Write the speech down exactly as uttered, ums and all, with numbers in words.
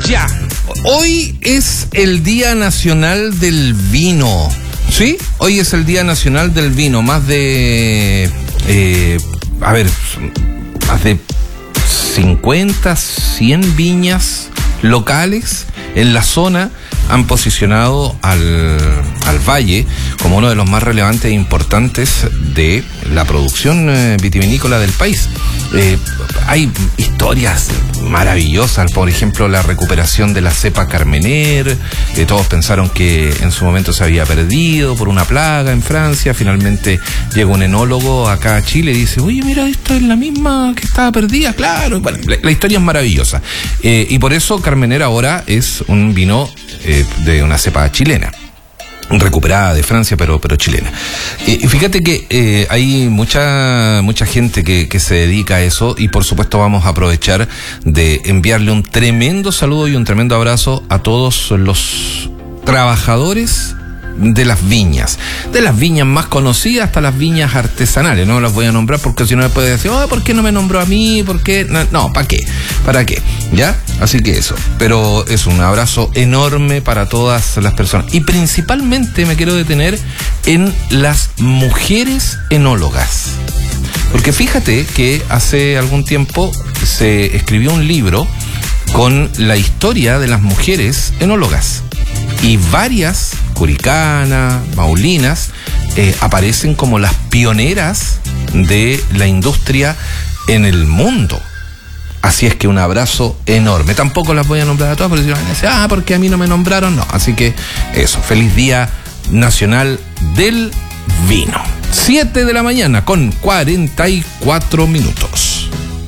Ya, hoy es el Día Nacional del Vino. ¿Sí? Hoy es el Día Nacional del Vino. Más de... Eh, a ver, más de cincuenta, cien viñas locales en la zona han posicionado al, al valle como uno de los más relevantes e importantes de la producción eh, vitivinícola del país. Eh, hay historias maravillosas, por ejemplo, la recuperación de la cepa Carmener, que todos pensaron que en su momento se había perdido por una plaga en Francia. Finalmente llega un enólogo acá a Chile y dice, oye, mira, esta es la misma que estaba perdida, claro. Bueno, la, la historia es maravillosa. Eh, y por eso Carmener ahora es un vino eh, de una cepa chilena, recuperada de Francia, pero pero chilena. Y fíjate que eh, hay mucha mucha gente que, que se dedica a eso, y por supuesto vamos a aprovechar de enviarle un tremendo saludo y un tremendo abrazo a todos los trabajadores de las viñas, de las viñas más conocidas hasta las viñas artesanales. No las voy a nombrar porque si no me puede decir, oh, ¿por qué no me nombró a mí? ¿Por qué? No, no, ¿para qué? ¿Para qué? ¿Ya? Así que eso. Pero es un abrazo enorme para todas las personas. Y principalmente me quiero detener en las mujeres enólogas. Porque fíjate que hace algún tiempo se escribió un libro con la historia de las mujeres enólogas. Y varias curicanas, maulinas, eh, aparecen como las pioneras de la industria en el mundo. Así es que un abrazo enorme. Tampoco las voy a nombrar a todas, porque si van a decir, ah, porque a mí no me nombraron. No, así que eso, feliz Día Nacional del Vino. siete de la mañana con cuarenta y cuatro minutos.